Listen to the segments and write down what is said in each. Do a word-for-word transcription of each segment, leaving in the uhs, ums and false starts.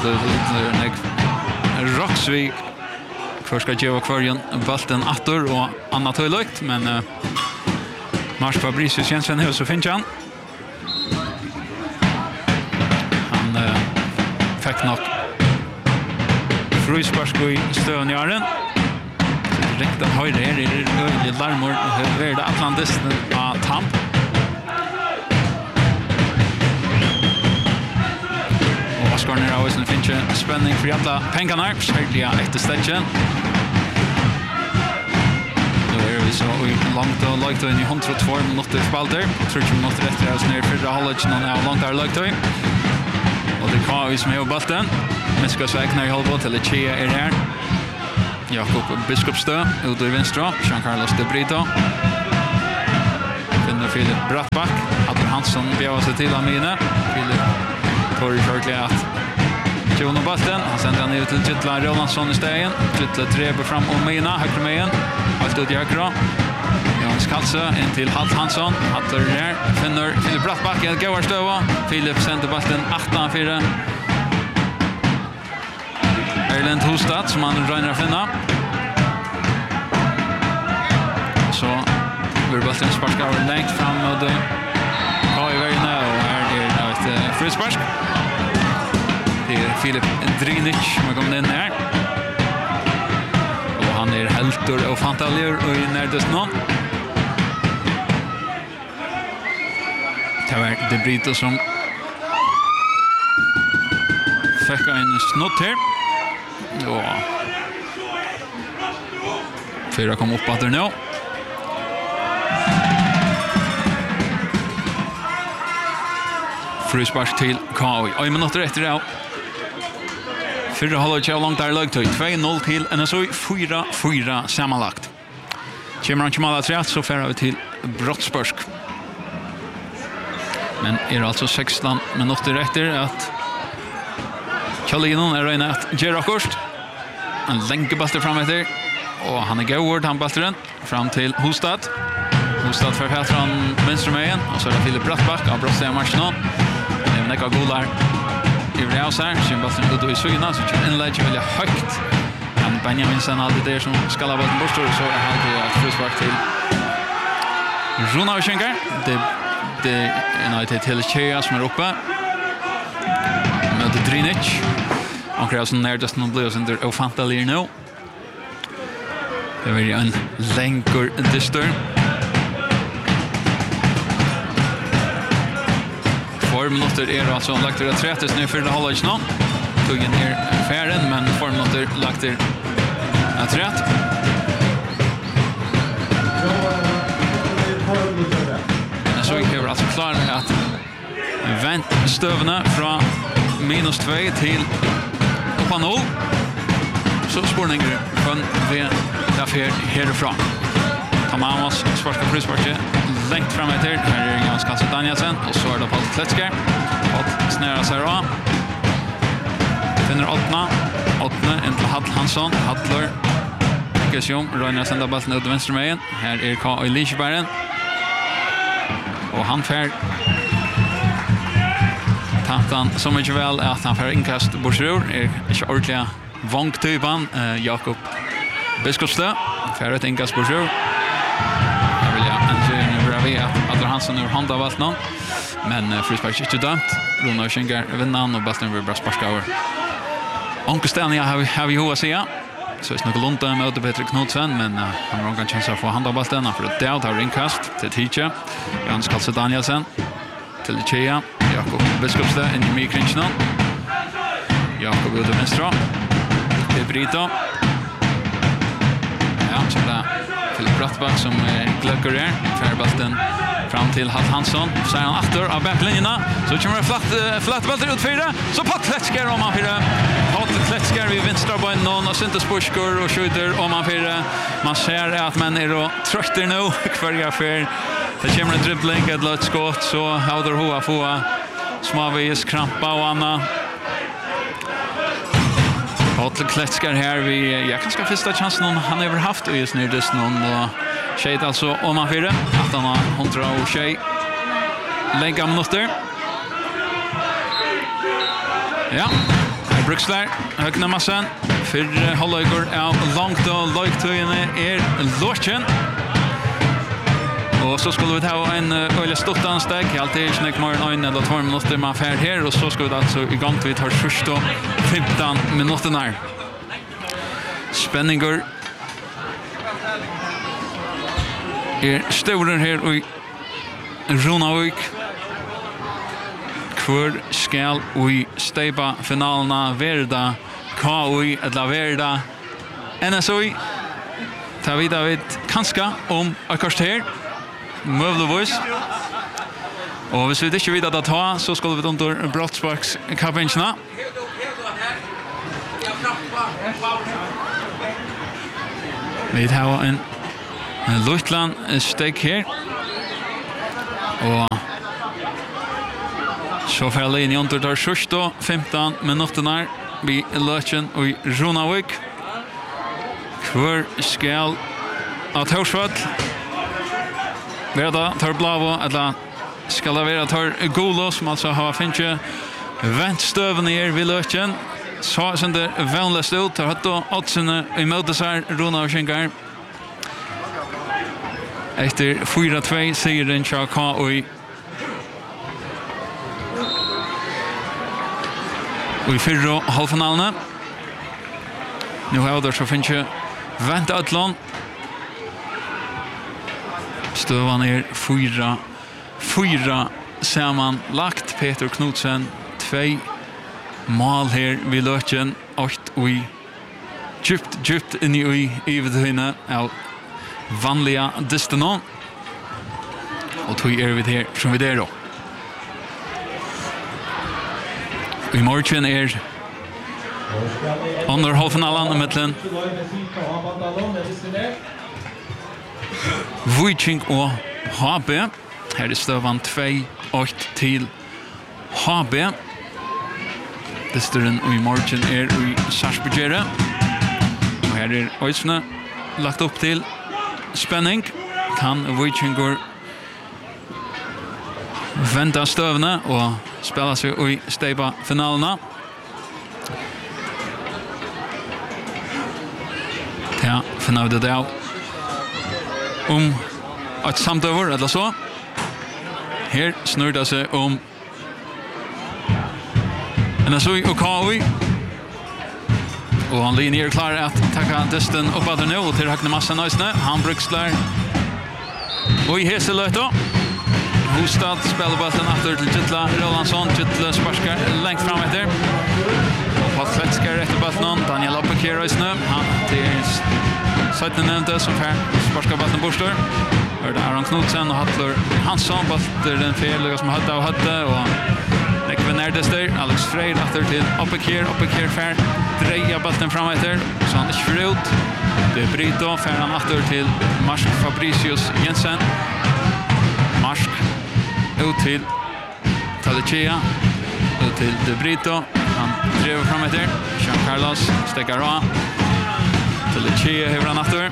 Roxvik först ska ge kvargen bollen åter och annat har lyckt men uh, Mars Fabricius Jensen hur så finns han. Han uh, fick nog Fryspark i stönjaren. Riktigt höjde är det är larmor över det Atlantis av Tamp. Och Oscar ner och sen finns det spänning för alla pengarna särskilt efter stagen. Då är vi så långt och långt in i hundratvå minuter spalter. Tror jag måste rätt oss ner för halvlek någon är långt där långt. Och det kan vi som är bollen. Men ska säkra i halvbot eller Chia är här. Jakob Biskopstö ut i vänstra, Jean Carlos de Brito. Finner Filip Brattback, Adler Hansson bjöd sig till Amine. Filip tar i förkläd att Jono Basten, han sänder han ut till Gytla Rolandsson i stegen. Gytla drever fram om Mina, högre med en. Allt ut i högra. Jans Kalse in till Halt Hansson. Adler ner, finner Filip Brattback i ett gåvarstöva. Filip sänder Basten åtta fyra. Erlend Hostad som han röjnar att finna. Så blir bollen sparskar längt fram mot Kai Värjne och här är ett frispark. Det är Filip Drinic som kommer in här. Och han är heltor och fantaljer och i närmast någon. Det var De Brito som fick en snutt här. Ja. Fyra kom upp att det nu. Frispark till K I. Och minuter efter det. Fyra halvlek av långt där lagt. två noll till N S O fyra fyra sammanlagt. Kommer han Kemala rätt så färdar vi till Brottsbursk. Men är det alltså sexton minuter efter att Kjellinen är redan att Gerard Kost. En länkebaster fram efter. Och han är gåord, han basteren. Fram till Hostad. Hostad för här från vänstermejen. Och så är det Filip Brattback av brottsliga matchen. Det är näka golar i Reals här. Sen basteren ut och i Syna. Så kommer inlägg väldigt högt. Han Benjamin sen alltid där som skallar bollen bort. Och så är det ett frispark till Runa och Schenkar. Det, det är United till Tjeja som är uppe. Möter Drinic. Och det är så närmast någon blir under Ofantalir nu. Det är en länkor dyster. Två minuter är det alltså lagt det trettio nu för det håller inte någon. Tog ner färden men två minuter lagt det att rätt. Men så gick det alltså klar att vänt stövna från minus två till på noll. Så spårningen från det därför härifrån. Tamamas sparkar frisparket längt fram efter. Här är Jans Kalse Danielsen och så är det Paul Kletsker. Paul snärar sig då. Finner åttna. Åttna in till Hadl Hansson. Hadler. Gesjom. Röjnar sända bollen ut vänster med. Här är K. Lichbergen. Och han fär Tantan så mycket väl att han får inkast Borsrur är inte ordentliga vångtypan eh, Jakob Biskopstö för ett inkast Borsrur. Jag vill ja inte bravi att Adler Hansson ur hand av allt någon. Men eh, frispark är inte dömt. Runa och Schenkar vinner och Basten blir bra sparskauer. Onkelstania har vi, har vi hoa säga. Så är det nog Lunta möter Peter Knudsen men uh, han har någon chans att få hand av bollen för att det har inkast till Tiche. Jans Kalse Danielsen till Tjeja. Jakob Biskopstö in i mikrinchen. Jakob ut i vänstra. Det är Brito. Ja, så där Filip Brattback som är glöcker där. Färbalten fram till Halt Hansson. Så är han åter av backlinjerna. Så kommer det flatt, flatt bollen ut fyra. Så på Kletsker om han fyra. På Kletsker vid vänstra på någon och syntes Buskor och skjuter om han fyra. Man ser att man är då trötter nu. Kvarga för det kommer en dribbling, ett lätt skott. Så håller hoa få småvis krampa och Anna. Paul Kletsker här vi jag kan ska första chansen han har haft och just nu just någon och Shade alltså om han fyra att han har hundra och tjej lägga minuter. Ja, Bruxler, högna massan. För Hollygur är långt och lojktøyene är låchen. Och så skulle vi ta en öle stottansteg. Alltid är snack mer än en eller två minuter man färd här och så ska vi alltså igång vi tar första femton minuterna. Spänningar är stora här i Runavik. Kvar skall vi steipa finalerna verda K U eller verda N S O. Ta vi David kanska om ett kvarter. Möjligtvis. Och hvis vi inte vet att ta så ska vi under brottsparks kapencherna. Vi har en Luftland steg här. Och så får linjen under där första femton minuterna vi löchen och Runavik. Kvar skall att Horsfall. Verda tar blå eller ska det vara tar Golo som alltså har finche vänt stöven ner vid löchen. Så sen det vänligast ut har då oddsen i möte sig Runa och Schenkar. Efter fyra två säger den Chaka och i fyrra halvfinalen. Nu har det så finche vänt Atlant. Stövan är fyra fyra samman lagt Peter Knudsen två mål här vid löchen och vi djupt djupt in i överhörna av vanliga distanon och två är vi här som vi där då. I morgon är under halvfinalen mellan Viking och H B. Här är stövan två åtta till H B. Disteren i morgon är i Sarsbygere. Och här är Ösne lagt upp till spänning. Kan Vikingur vänta stövna och spela sig i steipa finalerna. Ja, finna det där. Om ett samtöver eller så. Här snurrar det sig om N S O och K U. Och han linjer klar att tacka testen uppåt nu och till högna massan nöjsne. Han brukslar. Och i Heselöta. Hostad spelar bollen efter till Gytla Rolandsson. Gytla sparskar längst fram efter. Och på slätskar efter bollen. Daniel Appekera i snö. Han till Sätten nämnde som här sparskar bollen borstar. Hör där Aron Knudsen och Hattler Hansson. Bollen den fel som hade och hade. Och Nekve närdes där. Alex Frey efter till Appekera. Appekera fär. Dreja bollen fram efter. Så han är inte ut. Det är Brito. Fär han efter till Marsk Fabricius Jensen. Marsk. Ut till Talichea. Ut till De Brito. Han driver fram efter. Jean Carlos stäcker av. Talichea hever han efter.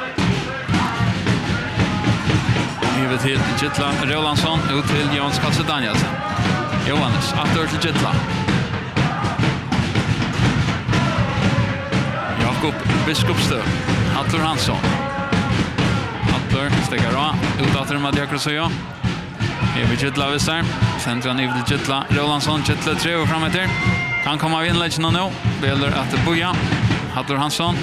Givet till Gytla Rolandsson. Ut till Jonas Kalse Danielsen. Johannes efter till Gytla. Jakob Biskopstö. Hattler Hansson. Hattler stäcker av. Ut efter med Jakrosöja. Evi Gytla visar. Sen han Evi Gytla Rolandsson. Gytla driver fram efter. Kan komma av inläggen nu. Beller att boja. Hattler Hansson.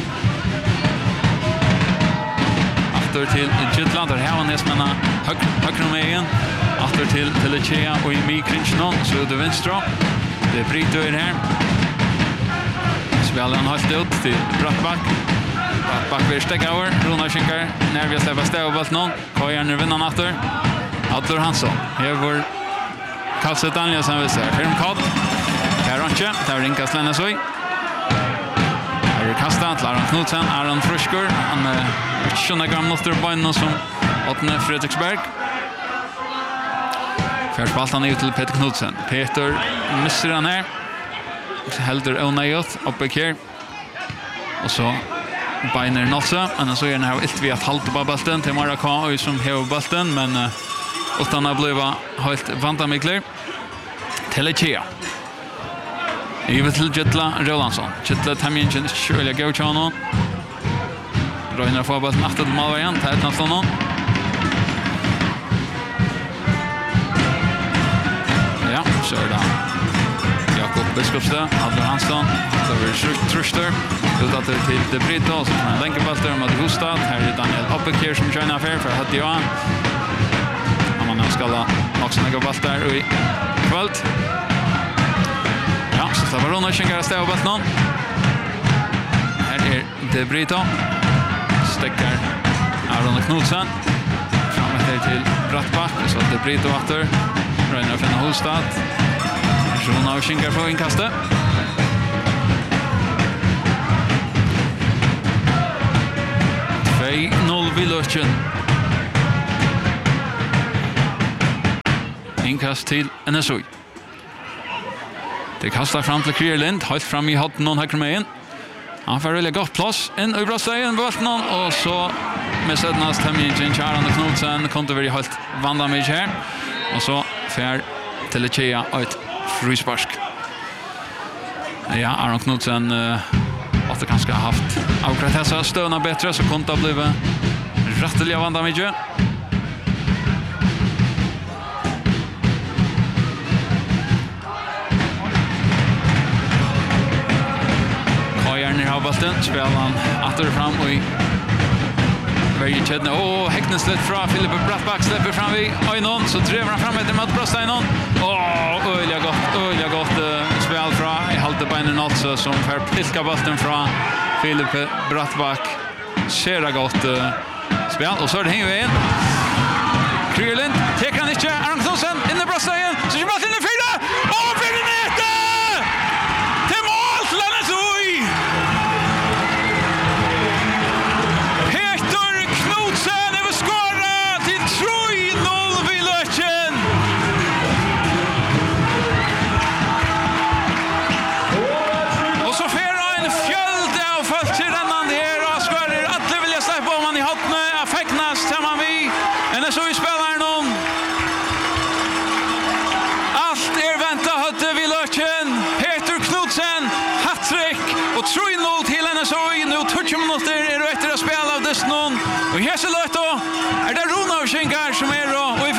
Efter till Gytla. Där har han näsmänna högre med igen. Efter till Telichea och i Mikrinchnon. Så är det vänstra. Det är Brito i det här. Spelar han hållt ut till Brattback. Brattback vill stäcka över. Runa Schenkar. När vi släpper stäv och bollen. Kajar nu vinner efter. Hattler Hansson. Här var Kalse Danielsen visar. Fyrm Kad. Här har inte. Där rinkar Slennes oj. Här är kastat till Aron Knudsen. Aron Fruskur. Han är tjugo gram noter på en som åttende Fredriksberg. Färsbaltan ut till Peter Knudsen. Peter missar han här. Helder onöjt uppe här. Och så Beiner Nossa. Annars så är den här illt vi att halta på bollen till Maraka som har bollen. Men uh, utan att bli helt vantamikler. Telichea. Iver till Gytla Rolandsson. Gytla tämligen kjølig gøy til honom. Røyner får bare naktet til Malvarian, til et nastan honom. Ja, så er det Jakob Biskopstø, Adler Hansson, så er det Truster, utdatter til De Brito, og så kommer en lenkebalter, Matti Hostad, her er Daniel Oppekir som kjønner affær for Hatti Johan. Han har skal også legge balter i kveld. Ja, så slapper Rona kjenker av sted av balten. Her er De Brito, stekker Aron Knudsen, fram etter til Brattbakk, og så De Brito atter, Røyner finner Hostad, Rona kjenker på innkastet. två noll Villöchen. Inkast till N S O. Det kastar fram till Krierlind, helt fram i hatten någon högre med in. Han får väldigt gott plats in i bröstlägen på vattnen och så med sednast hemgingen Kjaran och Knudsen kom det väldigt helt vandra med här. Och så fär till Echea ett frispark. Ja, Aron Knudsen uh, att det kanske har haft avklarat dessa stöna bättre så kunde det bli rätteliga vandra mycket. Kajar ner av ballen, spelar han åter fram och Verje Kedne. Åh, Häcknes lätt fra Filip Brattbakk släpper fram vid Øynon, så driver han fram etter mot Brøsteinon. Åh, øyelig godt, øyelig godt uh, spel fra i halte beinen altså, som får pilka ballen fra Filip Brattbakk. Skjera godt uh, spel, og så er det hengt igjen. Krierlind, teker han ikke, Aron Knudsen, inne i Brøstein, så kommer ballen inn i fyrre, og fyrre nete! Til mål til N S O! Och här så låt då är det Rona och Schenkar som är då och i